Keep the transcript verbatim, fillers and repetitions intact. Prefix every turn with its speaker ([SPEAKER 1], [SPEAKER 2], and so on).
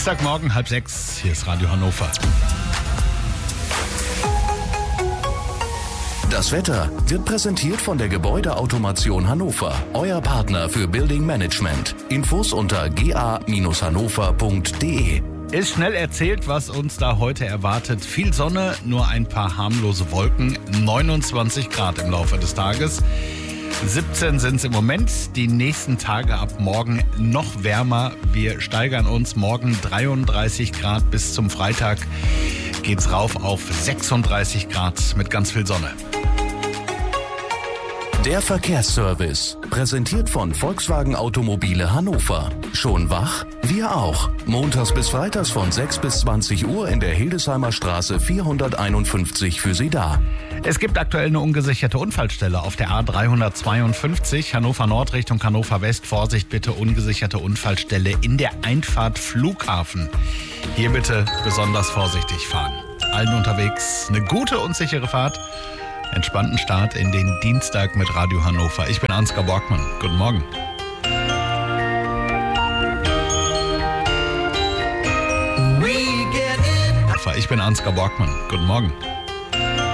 [SPEAKER 1] Dienstagmorgen, halb sechs. Hier ist Radio Hannover.
[SPEAKER 2] Das Wetter wird präsentiert von der Gebäudeautomation Hannover. Euer Partner für Building Management. Infos unter g a Bindestrich hannover punkt d e.
[SPEAKER 1] Ist schnell erzählt, was uns da heute erwartet. Viel Sonne, nur ein paar harmlose Wolken. neunundzwanzig Grad im Laufe des Tages. siebzehn sind es im Moment. Die nächsten Tage ab morgen noch wärmer. Wir steigern uns morgen dreiunddreißig Grad. Bis zum Freitag geht's rauf auf sechsunddreißig Grad mit ganz viel Sonne.
[SPEAKER 2] Der Verkehrsservice, präsentiert von Volkswagen Automobile Hannover. Schon wach? Wir auch. Montags bis freitags von sechs bis zwanzig Uhr in der Hildesheimer Straße vierhunderteinundfünfzig für Sie da.
[SPEAKER 1] Es gibt aktuell eine ungesicherte Unfallstelle auf der A dreihundertzweiundfünfzig, Hannover Nord Richtung Hannover West. Vorsicht bitte, ungesicherte Unfallstelle in der Einfahrt Flughafen. Hier bitte besonders vorsichtig fahren. Allen unterwegs eine gute und sichere Fahrt. Entspannten Start in den Dienstag mit Radio Hannover. Ich bin Ansgar Borgmann. Guten Morgen. Ich bin Ansgar Borgmann. Guten Morgen.